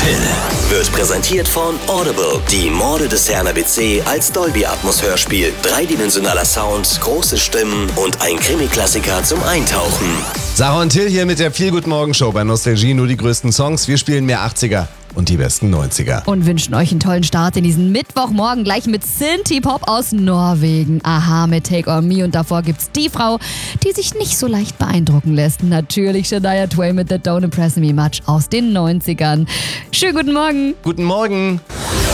Till wird präsentiert von Audible. Die Morde des Herrn ABC als Dolby-Atmos-Hörspiel. Dreidimensionaler Sound, große Stimmen und ein Krimi-Klassiker zum Eintauchen. Sarah und Till hier mit der Feel-Good-Morgen-Show bei Nostalgie. Nur die größten Songs. Wir spielen mehr 80er und die besten 90er. Und wünschen euch einen tollen Start in diesen Mittwochmorgen gleich mit Synthie-Pop aus Norwegen. Aha mit Take On Me und davor gibt's die Frau, die sich nicht so leicht beeindrucken lässt. Natürlich Shania Twain mit The Don't Impress Me Much aus den 90ern. Schönen guten Morgen. Guten Morgen.